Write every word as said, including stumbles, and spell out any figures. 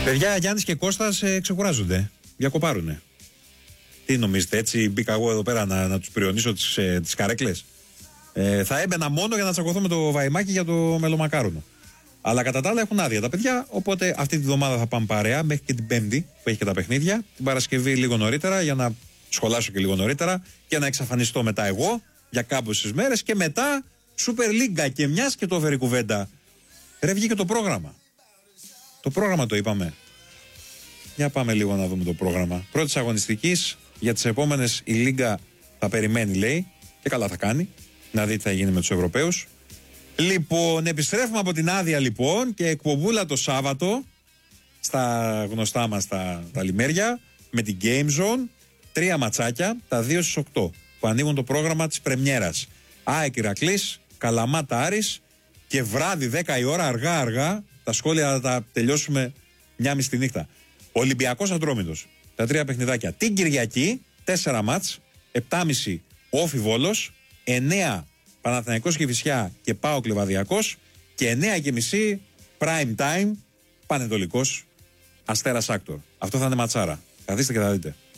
Παιδιά, Γιάννης και Κώστας ε, ξεκουράζονται. Διακοπάρουνε. Τι νομίζετε, έτσι μπήκα εγώ εδώ πέρα να, να τους πριονίσω τις, ε, τις καρέκλες. Ε, θα έμπαινα μόνο για να τσακωθώ με το Βαϊμάκι για το μελομακάρονο. Αλλά κατά τα άλλα έχουν άδεια τα παιδιά. Οπότε αυτή τη βδομάδα θα πάμε παρέα μέχρι και την Πέμπτη που έχει και τα παιχνίδια. Την Παρασκευή λίγο νωρίτερα για να σχολάσω και λίγο νωρίτερα και να εξαφανιστώ μετά εγώ για κάμποσες μέρες. Και μετά Super League και μιας και το έφερε κουβέντα. Ρε, βγήκε το πρόγραμμα. Το πρόγραμμα το είπαμε. Για πάμε λίγο να δούμε το πρόγραμμα. Πρώτης αγωνιστικής για τις επόμενες η Λίγκα θα περιμένει, λέει, και καλά θα κάνει. Να δει τι θα γίνει με τους Ευρωπαίους. Λοιπόν, επιστρέφουμε από την άδεια λοιπόν και εκπομπούλα το Σάββατο στα γνωστά μας τα, τα λιμέρια με την Game Zone. Τρία ματσάκια, τα δύο στις οκτώ που ανοίγουν το πρόγραμμα της πρεμιέρας. ΑΕΚ Ηρακλής, Καλαμάτα Άρης και βράδυ δέκα η ώρα αργά αργά. Τα σχόλια θα τα τελειώσουμε μια μισή τη νύχτα. Ολυμπιακός Ατρόμητος. Τα τρία παιχνιδάκια. Την Κυριακή, τέσσερα μάτς, επτά και μισή Όφι Βόλος, εννέα Παναθηναϊκός Κηφισιά και ΠΑΟΚ Λιβαδιακός και εννέα και μισή prime time Πανετολικός Αστέρας Άκτορ. Αυτό θα είναι ματσάρα. Καθίστε και θα δείτε.